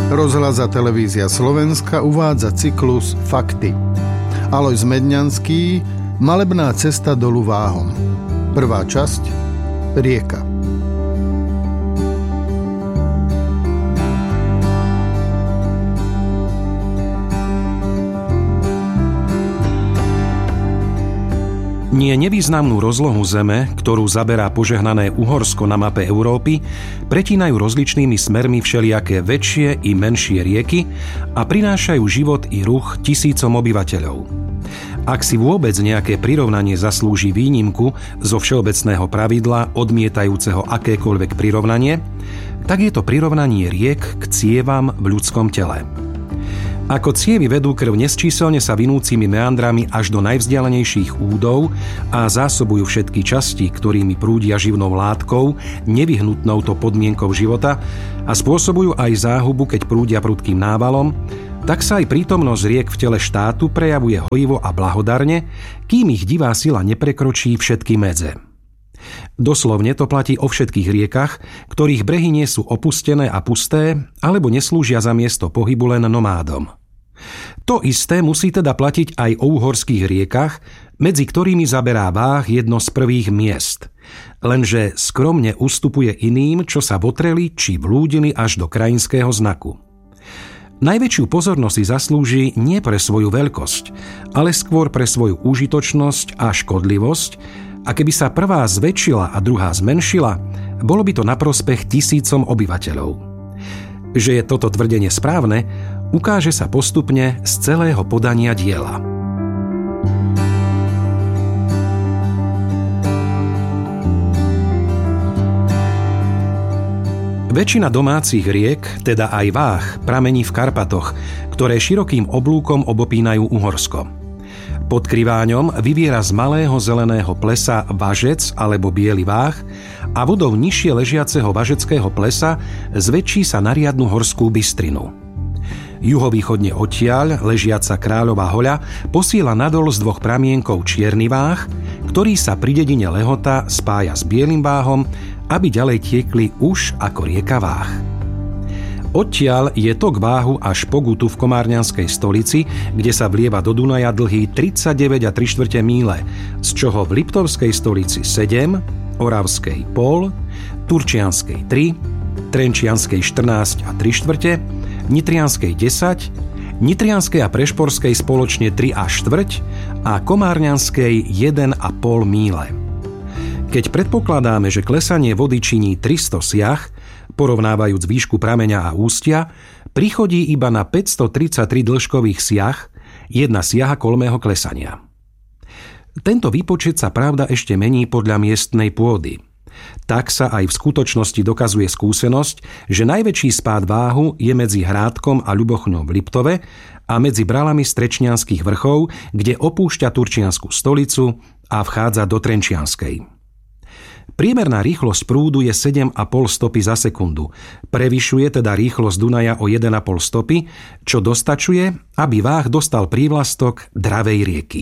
Rozhlas a televízia Slovenska uvádza cyklus Fakty. Alojz Medňanský, Malebná cesta dolu Váhom. Prvá časť, Rieka. Nie nevýznamnú rozlohu Zeme, ktorú zaberá požehnané Uhorsko na mape Európy, pretínajú rozličnými smermi všelijaké väčšie i menšie rieky a prinášajú život i ruch tisícom obyvateľov. Ak si vôbec nejaké prirovnanie zaslúži výnimku zo všeobecného pravidla odmietajúceho akékoľvek prirovnanie, tak je to prirovnanie riek k cievam v ľudskom tele. Ako cievy vedú krv nesčíselne sa vinúcimi meandrami až do najvzdialenejších údov a zásobujú všetky časti, ktorými prúdia živnou látkou, nevyhnutnou to podmienkou života a spôsobujú aj záhubu, keď prúdia prudkým návalom, tak sa aj prítomnosť riek v tele štátu prejavuje hojivo a blahodarne, kým ich divá sila neprekročí všetky medze. Doslovne to platí o všetkých riekach, ktorých brehy nie sú opustené a pusté, alebo neslúžia za miesto pohybu len nomádom. To isté musí teda platiť aj o uhorských riekach, medzi ktorými zaberá Váh jedno z prvých miest. Lenže skromne ustupuje iným, čo sa votreli či blúdili až do krajinského znaku. Najväčšiu pozornosť si zaslúži nie pre svoju veľkosť, ale skôr pre svoju užitočnosť a škodlivosť. A keby sa prvá zväčšila a druhá zmenšila, bolo by to na prospech tisícom obyvateľov. Že je toto tvrdenie správne, ukáže sa postupne z celého podania diela. Väčšina domácich riek, teda aj Váh, pramení v Karpatoch, ktoré širokým oblúkom obopínajú Uhorsko. Pod Kriváňom vyviera z malého zeleného plesa Važec alebo Biely Váh a vodou nižšie ležiaceho Važeckého plesa zväčší sa na riadnu horskú bystrinu. Juhovýchodne odtiaľ ležiaca Kráľová hoľa posiela nadol z dvoch pramienkov Čierny Váh, ktorý sa pri dedine Lehota spája s Bielym Váhom, aby ďalej tiekli už ako rieka Váh. Odtiaľ je tok Váhu až po Gutu v komárňanskej stolici, kde sa vlieva do Dunaja dlhý 39 3/4 míle, z čoho v Liptovskej stolici 7, Oravskej 0,5, Turčianskej 3, Trenčianskej 14 3/4, Nitrianskej 10, Nitrianskej a Prešporskej spoločne 3 1/4 a Komárňanskej 1,5 míle. Keď predpokladáme, že klesanie vody činí 300 siah, porovnávajúc výšku prameňa a ústia, prichodí iba na 533 dĺžkových siah, jedna siaha kolmého klesania. Tento výpočet sa pravda ešte mení podľa miestnej pôdy. Tak sa aj v skutočnosti dokazuje skúsenosť, že najväčší spád Váhu je medzi Hrádkom a Ľubochňom v Liptove a medzi bralami Strečnianskych vrchov, kde opúšťa Turčiansku stolicu a vchádza do Trenčianskej. Priemerná rýchlosť prúdu je 7,5 stopy za sekundu. Prevyšuje teda rýchlosť Dunaja o 1,5 stopy, čo dostačuje, aby Váh dostal prívlastok dravej rieky.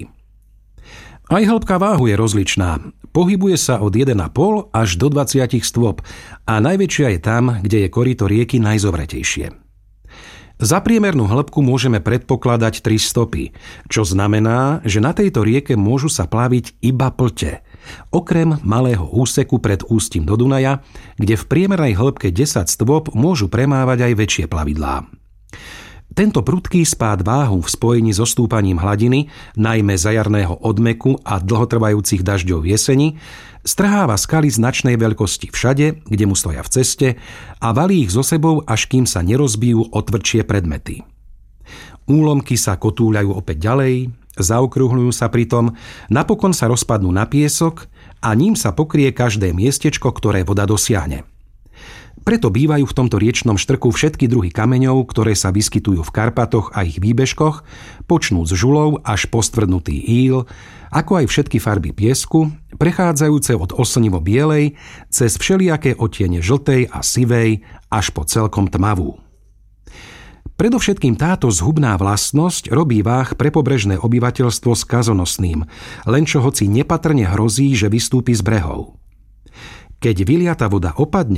Aj hĺbka Váhu je rozličná. Pohybuje sa od 1,5 až do 20 stôp a najväčšia je tam, kde je koryto rieky najzovretejšie. Za priemernú hĺbku môžeme predpokladať 3 stopy, čo znamená, že na tejto rieke môžu sa plaviť iba plte, okrem malého úseku pred ústím do Dunaja, kde v priemernej hĺbke 10 stôp môžu premávať aj väčšie plavidlá. Tento prudký spád Váhu v spojení so stúpaním hladiny, najmä za jarného odmeku a dlhotrvajúcich dažďov v jeseni, strháva skaly značnej veľkosti všade, kde mu stoja v ceste a valí ich so sebou, až kým sa nerozbijú o tvrdšie predmety. Úlomky sa kotúľajú opäť ďalej, zaokrúhľujú sa pritom, napokon sa rozpadnú na piesok a ním sa pokrie každé miestečko, ktoré voda dosiahne. Preto bývajú v tomto riečnom štrku všetky druhy kameňov, ktoré sa vyskytujú v Karpatoch a ich výbežkoch, počnúc žulov až po stvrdnutý íl, ako aj všetky farby piesku, prechádzajúce od oslnivo bielej cez všelijaké odtiene žltej a sivej až po celkom tmavú. Predovšetkým táto zhubná vlastnosť robí Váh pre pobrežné obyvateľstvo skazonosným, len čo hoci nepatrne hrozí, že vystúpi z brehov. Keď vyliata voda opadne,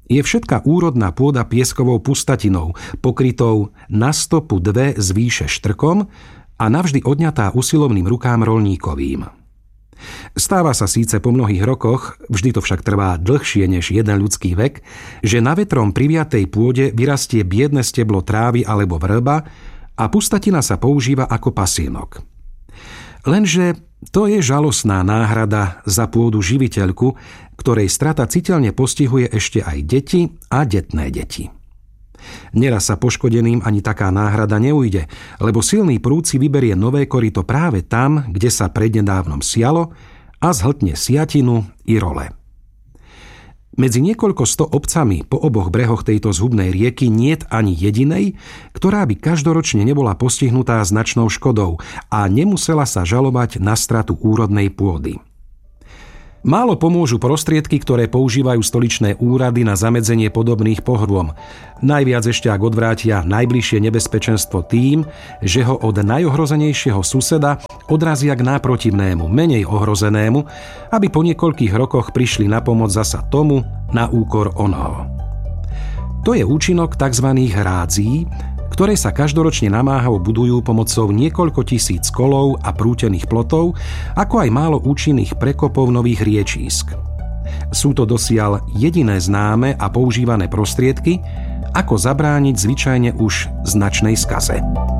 je všetká úrodná pôda pieskovou pustatinou, pokrytou na stopu 2 z výše štrkom a navždy odňatá usilovným rukám roľníkovým. Stáva sa síce po mnohých rokoch, vždy to však trvá dlhšie než jeden ľudský vek, že na vetrom priviatej pôde vyrastie biedne steblo trávy alebo vrba a pustatina sa používa ako pasienok. Lenže to je žalostná náhrada za pôdu živiteľku, ktorej strata citeľne postihuje ešte aj deti a detné deti. Neraz sa poškodeným ani taká náhrada neujde, lebo silný prúd si vyberie nové koryto práve tam, kde sa prednedávnom sialo a zhltne siatinu i role. Medzi niekoľko sto obcami po oboch brehoch tejto zhubnej rieky niet ani jedinej, ktorá by každoročne nebola postihnutá značnou škodou a nemusela sa žalovať na stratu úrodnej pôdy. Málo pomôžu prostriedky, ktoré používajú stoličné úrady na zamedzenie podobných pohrôm. Najviac ešte ak odvrátia najbližšie nebezpečenstvo tým, že ho od najohrozenejšieho suseda odrazia k náprotivnému, menej ohrozenému, aby po niekoľkých rokoch prišli na pomoc zasa tomu na úkor onoho. To je účinok tzv. Hrádzí, ktoré sa každoročne namáhavo budujú pomocou niekoľko tisíc kolov a prútených plotov, ako aj málo účinných prekopov nových riečísk. Sú to dosiaľ jediné známe a používané prostriedky, ako zabrániť zvyčajne už značnej skaze.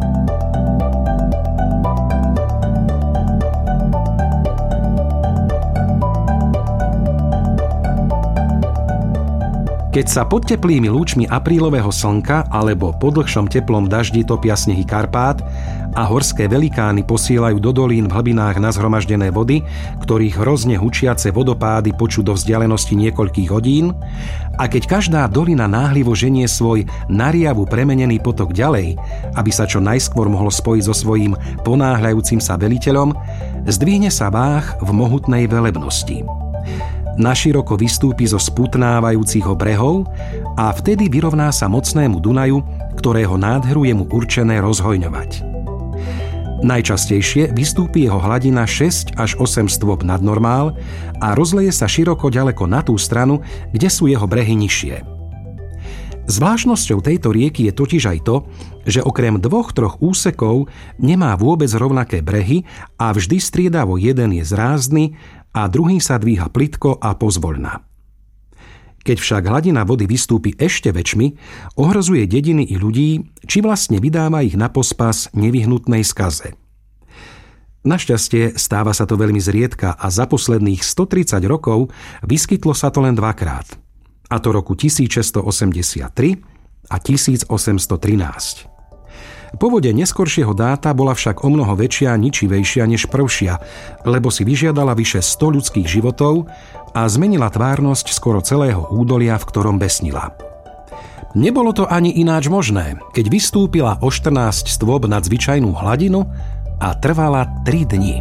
Keď sa pod teplými lúčmi aprílového slnka alebo po dlhšom teplom daždi topia snehy Karpát a horské velikány posielajú do dolín v hlbinách nazhromaždené vody, ktorých hrozne hučiace vodopády počú do vzdialenosti niekoľkých hodín, a keď každá dolina náhlivo ženie svoj na riavu premenený potok ďalej, aby sa čo najskôr mohlo spojiť so svojím ponáhľajúcim sa veliteľom, zdvihne sa váh v mohutnej velebnosti. Naširoko vystúpi zo sputnávajúcich ho brehov a vtedy vyrovná sa mocnému Dunaju, ktorého nádheru je mu určené rozhojňovať. Najčastejšie vystúpi jeho hladina 6 až 8 stôp nad normál a rozleje sa široko ďaleko na tú stranu, kde sú jeho brehy nižšie. Zvláštnosťou tejto rieky je totiž aj to, že okrem 2-3 úsekov nemá vôbec rovnaké brehy a vždy striedavo jeden je zrázdny a druhý sa dvíha plitko a pozvoľna. Keď však hladina vody vystúpi ešte väčšmi, ohrozuje dediny i ľudí, či vlastne vydáva ich na pospas nevyhnutnej skaze. Našťastie stáva sa to veľmi zriedka a za posledných 130 rokov vyskytlo sa to len 2-krát. A to roku 1683 a 1813. Povodeň neskoršieho dáta bola však omnoho väčšia a ničivejšia než prvšia, lebo si vyžiadala vyše 100 ľudských životov a zmenila tvárnosť skoro celého údolia, v ktorom besnila. Nebolo to ani ináč možné, keď vystúpila o 14 stôp nad zvyčajnú hladinu a trvala 3 dni.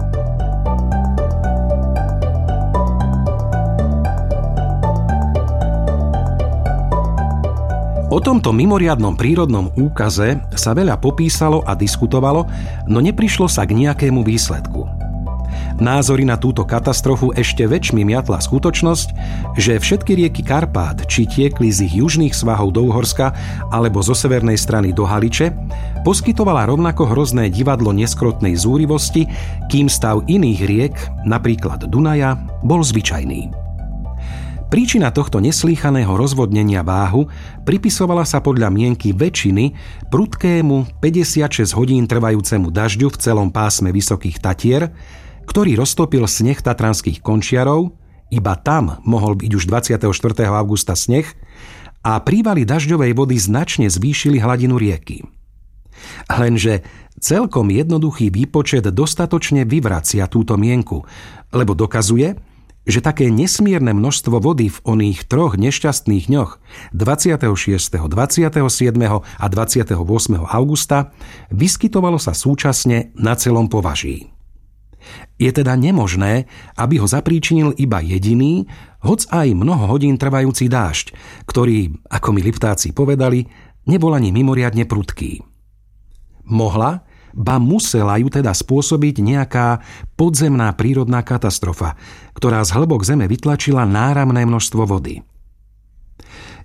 O tomto mimoriadnom prírodnom úkaze sa veľa popísalo a diskutovalo, no neprišlo sa k nejakému výsledku. Názory na túto katastrofu ešte väčšmi miatla skutočnosť, že všetky rieky Karpát, či tiekli z ich južných svahov do Uhorska alebo zo severnej strany do Haliče, poskytovala rovnako hrozné divadlo neskrotnej zúrivosti, kým stav iných riek, napríklad Dunaja, bol zvyčajný. Príčina tohto neslýchaného rozvodnenia váhu pripisovala sa podľa mienky väčšiny prudkému 56 hodín trvajúcemu dažďu v celom pásme Vysokých Tatier, ktorý roztopil sneh tatranských končiarov, iba tam mohol byť už 24. augusta sneh, a prívaly dažďovej vody značne zvýšili hladinu rieky. Lenže celkom jednoduchý výpočet dostatočne vyvracia túto mienku, lebo dokazuje, že také nesmierne množstvo vody v oných 3 nešťastných dňoch 26., 27. a 28. augusta vyskytovalo sa súčasne na celom považí. Je teda nemožné, aby ho zapríčinil iba jediný, hoc aj mnoho hodín trvajúci dážď, ktorý, ako mi Liptáci povedali, nebol ani mimoriadne prudký. Mohla, ba musela ju teda spôsobiť nejaká podzemná prírodná katastrofa, ktorá z hĺbok zeme vytlačila náramné množstvo vody.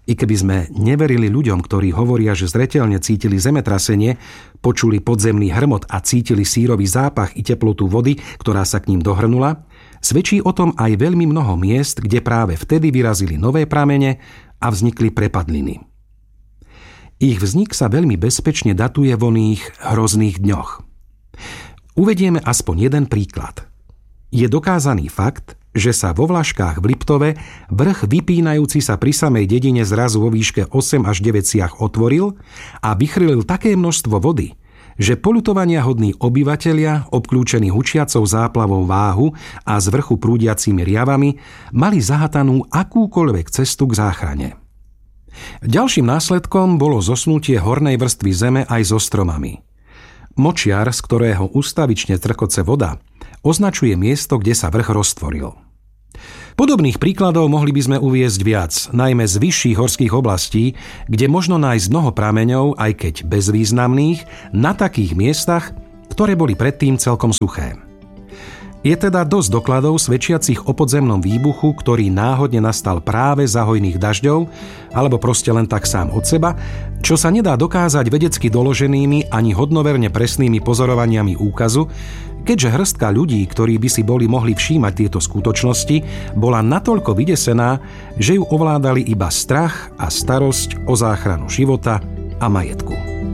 I keby sme neverili ľuďom, ktorí hovoria, že zreteľne cítili zemetrasenie, počuli podzemný hrmot a cítili sírový zápach i teplotu vody, ktorá sa k ním dohrnula, svedčí o tom aj veľmi mnoho miest, kde práve vtedy vyrazili nové pramene a vznikli prepadliny. Ich vznik sa veľmi bezpečne datuje v oných hrozných dňoch. Uvedieme aspoň jeden príklad. Je dokázaný fakt, že sa vo Vlaškách v Liptove vrch vypínajúci sa pri samej dedine zrazu vo výške 8 až 9 siach otvoril a vychrlil také množstvo vody, že poľutovaniahodní obyvatelia, obklúčení hučiacou záplavou Váhu a z vrchu prúdiacimi riavami, mali zahatanú akúkoľvek cestu k záchrane. Ďalším následkom bolo zosnutie hornej vrstvy zeme aj so stromami. Močiar, z ktorého ustavične trkoce voda, označuje miesto, kde sa vrch roztvoril. Podobných príkladov mohli by sme uviesť viac, najmä z vyšších horských oblastí, kde možno nájsť mnoho prameňov, aj keď bezvýznamných, na takých miestach, ktoré boli predtým celkom suché. Je teda dosť dokladov svedčiacich o podzemnom výbuchu, ktorý náhodne nastal práve za hojných dažďov, alebo proste len tak sám od seba, čo sa nedá dokázať vedecky doloženými ani hodnoverne presnými pozorovaniami úkazu, keďže hrstka ľudí, ktorí by si boli mohli všímať tieto skutočnosti, bola natoľko vydesená, že ju ovládali iba strach a starosť o záchranu života a majetku.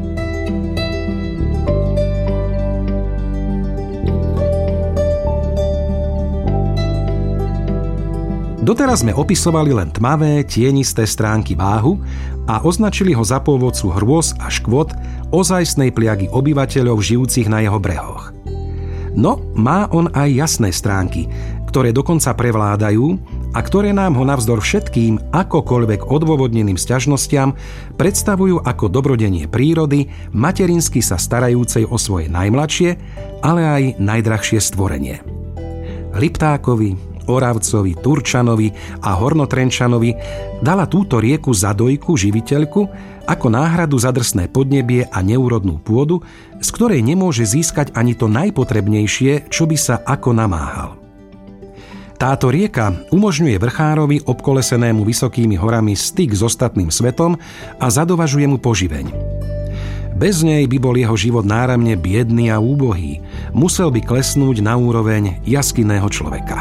Doteraz sme opisovali len tmavé, tienisté stránky Váhu a označili ho za pôvodcu hrôz a škôd ozajstnej pliagy obyvateľov žijúcich na jeho brehoch. No, má on aj jasné stránky, ktoré dokonca prevládajú a ktoré nám ho navzdor všetkým akokoľvek odôvodneným sťažnostiam predstavujú ako dobrodenie prírody, materinsky sa starajúcej o svoje najmladšie, ale aj najdrahšie stvorenie. Liptákovi, Oravcovi, Turčanovi a Hornotrenčanovi dala túto rieku za dojku, živiteľku, ako náhradu za drsné podnebie a neúrodnú pôdu, z ktorej nemôže získať ani to najpotrebnejšie, čo by sa ako namáhal. Táto rieka umožňuje vrchárovi obkolesenému vysokými horami styk s ostatným svetom a zadovažuje mu poživeň. Bez nej by bol jeho život náramne biedný a úbohý, musel by klesnúť na úroveň jaskinného človeka.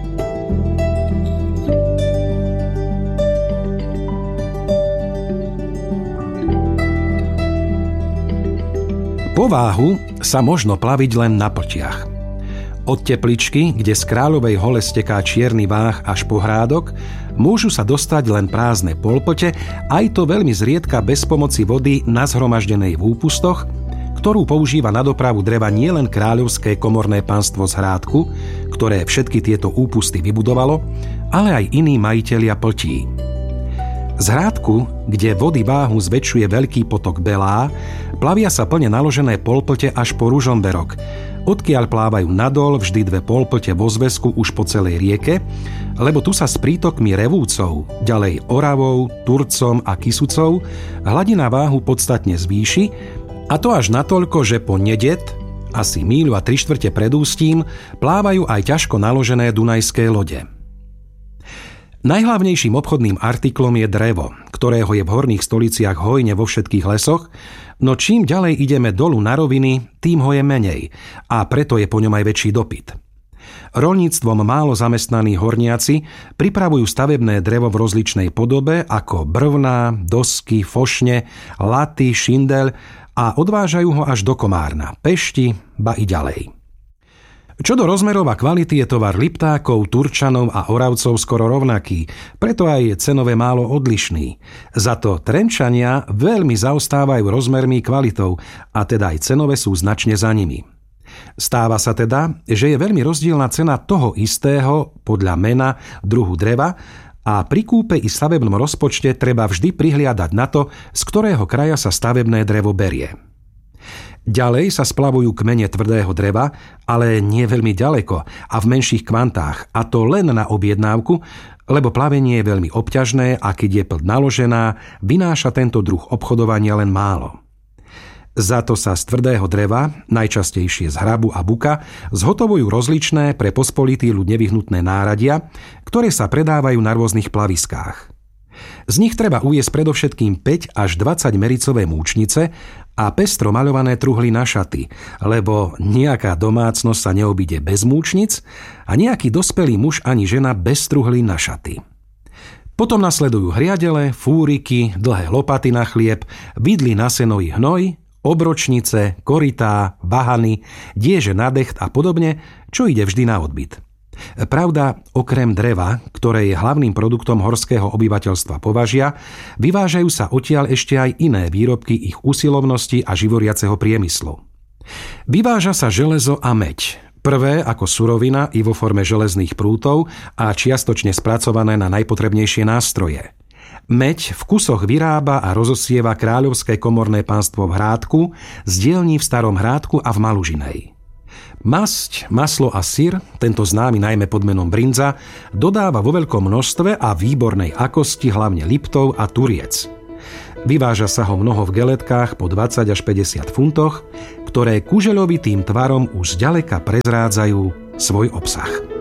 Po Váhu sa možno plaviť len na pltiach. Od Tepličky, kde z Kráľovej hole steká Čierny Váh až po Hrádok, môžu sa dostať len prázdne polpote, aj to veľmi zriedka bez pomoci vody nazhromaždenej v úpustoch, ktorú používa na dopravu dreva nielen Kráľovské komorné pánstvo z Hrádku, ktoré všetky tieto úpusty vybudovalo, ale aj iní majitelia pltí. Z Hrádku, kde vody Váhu zväčšuje veľký potok Belá, plavia sa plne naložené polpote až po Ružomberok, odkiaľ plávajú nadol vždy 2 polpote vo zväzku už po celej rieke, lebo tu sa s prítokmi Revúcov, ďalej Oravou, Turcom a Kisucov hladina Váhu podstatne zvýši, a to až natoľko, že po Nedet, asi míľu a 3/4 pred Ústím, plávajú aj ťažko naložené dunajské lode. Najhlavnejším obchodným artiklom je drevo, ktorého je v horných stoliciach hojne vo všetkých lesoch, no čím ďalej ideme dolu na roviny, tým ho je menej a preto je po ňom aj väčší dopyt. Roľníctvom málo zamestnaní horniaci pripravujú stavebné drevo v rozličnej podobe ako brvná, dosky, fošne, laty, šindel a odvážajú ho až do Komárna, Pešti, ba i ďalej. Čo do rozmerov a kvality je tovar Liptákov, Turčanov a Oravcov skoro rovnaký, preto aj je cenové málo odlišný. Za to Trenčania veľmi zaostávajú rozmermi kvalitou a teda aj cenové sú značne za nimi. Stáva sa teda, že je veľmi rozdielna cena toho istého podľa mena, druhu dreva a pri kúpe i stavebnom rozpočte treba vždy prihliadať na to, z ktorého kraja sa stavebné drevo berie. Ďalej sa splavujú kmene tvrdého dreva, ale nie veľmi ďaleko a v menších kvantách, a to len na objednávku, lebo plavenie je veľmi obťažné a keď je plť naložená, vynáša tento druh obchodovania len málo. Za to sa z tvrdého dreva, najčastejšie z hrabu a buka, zhotovujú rozličné pre pospolitý ľud nevyhnutné náradia, ktoré sa predávajú na rôznych plaviskách. Z nich treba uviesť predovšetkým 5 až 20 mericové múčnice a pestro maľované truhly na šaty, lebo nejaká domácnosť sa neobíde bez múčnic a nejaký dospelý muž ani žena bez truhly na šaty. Potom nasledujú hriadele, fúriky, dlhé lopaty na chlieb, vidly na seno i hnoj, obročnice, korytá, bahany, dieže na decht a podobne, čo ide vždy na odbyt. Pravda, okrem dreva, ktoré je hlavným produktom horského obyvateľstva považia, vyvážajú sa odtiaľ ešte aj iné výrobky ich usilovnosti a živoriaceho priemyslu. Vyváža sa železo a meď. Prvé ako surovina i vo forme železných prútov a čiastočne spracované na najpotrebnejšie nástroje. Meď v kusoch vyrába a rozosieva kráľovské komorné pánstvo v Hrádku, z dielní v Starom Hrádku a v Malužinej. Masť, maslo a syr, tento známy najmä pod menom brinza, dodáva vo veľkom množstve a výbornej akosti hlavne Liptov a Turiec. Vyváža sa ho mnoho v geletkách po 20 až 50 funtoch, ktoré kužeľovitým tvarom už zďaleka prezrádzajú svoj obsah.